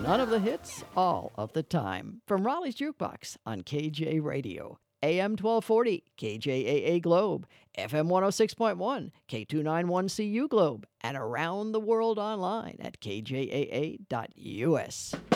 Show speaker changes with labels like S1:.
S1: None of the hits, all of the time. From Raleigh's Jukebox on KJ Radio, AM 1240, KJAA Globe, FM 106.1, K291CU Globe, and around the world online at kjaa.us.